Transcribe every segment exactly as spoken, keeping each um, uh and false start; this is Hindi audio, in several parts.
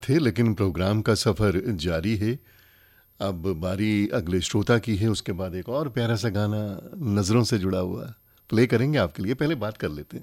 थे, लेकिन प्रोग्राम का सफ़र जारी है। अब बारी अगले श्रोता की है, उसके बाद एक और प्यारा सा गाना नज़रों से जुड़ा हुआ प्ले करेंगे आपके लिए। पहले बात कर लेते हैं।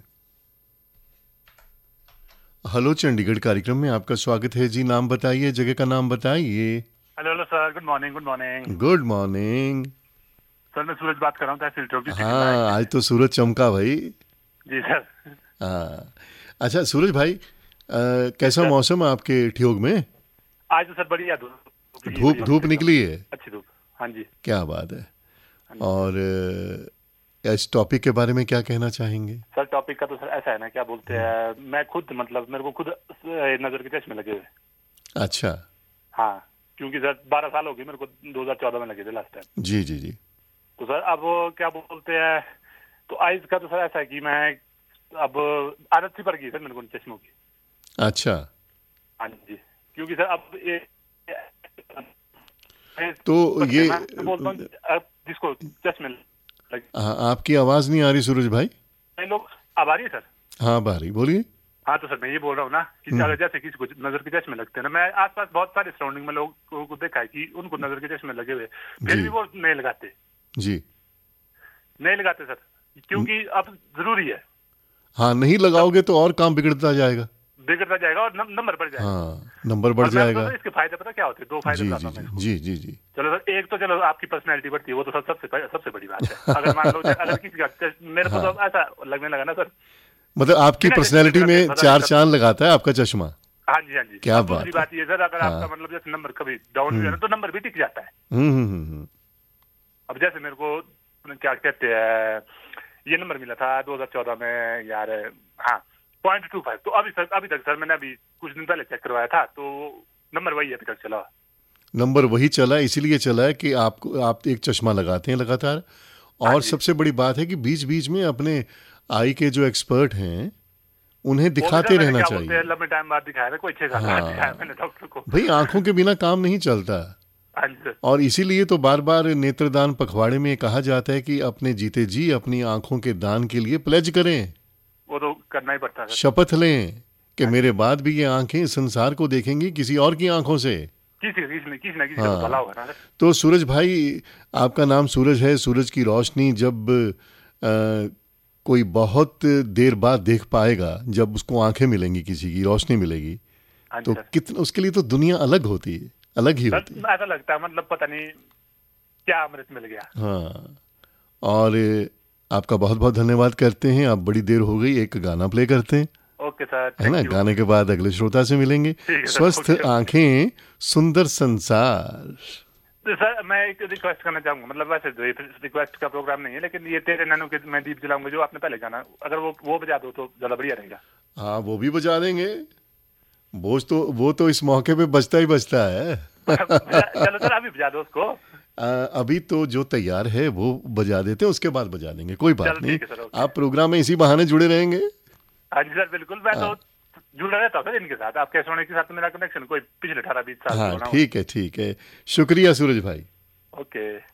हेलो चंडीगढ़ कार्यक्रम में आपका स्वागत है जी। नाम बताइए, जगह का नाम बताइए। Hello hello sir, good morning. Good morning good morning sir, मैं सूरज बात कर रहा हूँ तहसील चौकी से। हाँ, आज तो सूरज चमका भाई। जी सर। हाँ, अच्छा सूरज भाई, आ, कैसा सर, मौसम है आपके ठियोग में? आज तो सर बढ़िया धूप धूप धूप निकली है? अच्छी धूप। हाँ जी, क्या बात है। हाँ जी। और अ, इस टॉपिक के बारे में क्या कहना चाहेंगे? सर टॉपिक का तो सर ऐसा है ना, क्या बोलते हैं, मैं खुद मतलब मेरे को खुद नजर के चश्मे लगे हुए। अच्छा। हाँ, क्योंकि सर बारह साल हो गए मेरे को, दो हज़ार चौदह में लगे थे लास्ट टाइम। जी जी जी। तो सर अब क्या बोलते हैं, तो आइज का तो सर ऐसा है कि मैं अब आदत सी पड़ गई सर मेरे को चश्मों की। अच्छा, हाँ जी, क्योंकि सर अब ये तो ये मैं बोलता हूँ अब जिसको चश्मे लगे, हाँ, आपकी आवाज़ नहीं आ रही सूरज भाई। कई लोग। अब आ रही है सर? हाँ, बारी बोलिए। हाँ, तो सर मैं ये बोल रहा हूँ ना कि अगर जैसे किसी को नजर के चश्मे लगते हैं ना, मैं आसपास बहुत सारे सराउंडिंग में लोगों को देखा है कि उनको नजर के चश्मे लगे हुए फिर जी भी वो नहीं लगाते। जी। नहीं लगाते सर, क्योंकि अब जरूरी है। हाँ, नहीं लगाओगे तो और काम बिगड़ता जाएगा। बिगड़ता जाएगा और नम, नंबर बढ़ जाएगा। हाँ, नंबर बढ़ और मैं जाएगा। बताऊँ इसके फायदे पता क्या होते हैं? दो फायदे जी बताता जी हूँ मैं जी इसको। जी जी जी। चलो सर, एक तो चलो आपकी पर्सनैलिटी बढ़ती है, वो तो सब सबसे सबसे बड़ी बात है। अगर मान लो अगर किसी का चश- मेरे को तो ऐसा लगने लगा ना सर, मतलब आपकी बिना चश्मे पर्सनैलिटी के में पता चार नहीं चांद लगाता है आपका चश्मा। हाँ जी हाँ जी। क्या अब दूसरी बात है। बात ये सर, अगर हाँ। आपका मतलब जैसे नंबर कभी डाउन भी है ना, तो नंबर भी टिक जाता है। हम्म हम्म हम्म हम्म। अब जैसे मेरे को क्या कहते हैं, ये नंबर मिला था दो हज़ार चौदह में यार, हाँ पॉइंट टू फाइव। तो अभी सर अभी तक सर मैंने अभी कुछ दिन पहले चेक करवाया था, तो नंबर वही अभी तक चला। नंबर वही चला, इसीलिए चला है कि आपको आप एक चश्मा लगाते हैं लगातार। हाँ और जी, सबसे बड़ी बात है कि बीच बीच में अपने आई के जो एक्सपर्ट हैं उन्हें वो भी दिखाते सर मैंने रहना क्या बोलते हैं चाहिए। लंबे टाइम बाद दिखाया था, कोई छह साल बाद दिखाया हाँ मैंने डॉक्टर को। भाई, आंखों के बिना काम नहीं चलता। हाँ जी सर। और इसीलिए तो बार बार नेत्रदान पखवाड़े में कहा जाता है कि अपने जीते जी अपनी आंखों के दान के लिए प्लेज करें, वो तो करना ही पड़ता है सर। शपथ लें कि मेरे बाद भी ये आंखें संसार को देखेंगी किसी और की आंखों से। किसी किसी ने किसी ना किसी का तो भला हाँ, होगा ना सर। तो सूरज भाई, आपका नाम सूरज है। सूरज की रोशनी जब अ, कोई बहुत देर बाद देख पाएगा, जब उसको आंखें मिलेंगी, किसी की रोशनी मिलेगी, हाँ जी तो सर। कितना उसके लिए तो दुनिया अलग होती है, अलग ही होती है। सर ऐसा लगता है मतलब पता नहीं क्या अमृत मिल गया। हाँ, और आपका बहुत बहुत धन्यवाद करते हैं। आप बड़ी देर हो गई, एक गाना प्ले करते हैं, ओके सर, है ना? Thank you. गाने के बाद अगले श्रोता से मिलेंगे। ठीक है सर, स्वस्थ ओके। आंखें, सुंदर संसार। तो सर मैं एक रिक्वेस्ट करना चाहूंगा, मतलब वैसे रिक्वेस्ट का प्रोग्राम नहीं है, लेकिन ये तेरे नैनो के मैं दीप जलाऊंगा जो आपने पहले गाना, अगर वो वो बजा दो तो ज्यादा बढ़िया रहेगा। हाँ, वो भी बजा देंगे। वो तो वो तो इस मौके पे बजता ही बजता है। चलो सर अभी बजा दो उसको। आ, अभी तो जो तैयार है वो बजा देते हैं, उसके बाद बजा देंगे, कोई बात चलो नहीं। ठीक है सर, ओके। आप प्रोग्राम में इसी बहाने जुड़े रहेंगे। हाँ जी सर, बिल्कुल। मैं तो हाँ जुड़ा रहता हूँ सर इनके साथ, आपके सोने के साथ तो मेरा कनेक्शन कोई पिछले अठारह बीस साल से हाँ, बना हुआ है। ठीक है ठीक है। शुक्रिया सूरज भाई। ओके।